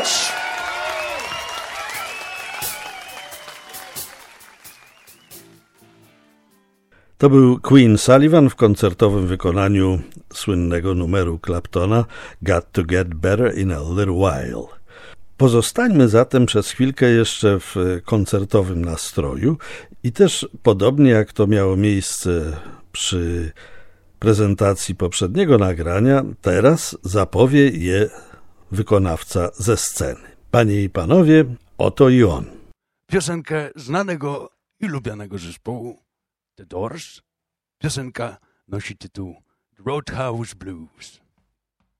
much. To był Queen Sullivan w koncertowym wykonaniu słynnego numeru Claptona Got to Get Better in a Little While. Pozostańmy zatem przez chwilkę jeszcze w koncertowym nastroju i też podobnie jak to miało miejsce przy prezentacji poprzedniego nagrania, teraz zapowie je wykonawca ze sceny. Panie i panowie, oto i on. Piosenkę znanego i lubianego zespołu The Doors. Piosenka nosi tytuł Roadhouse Blues.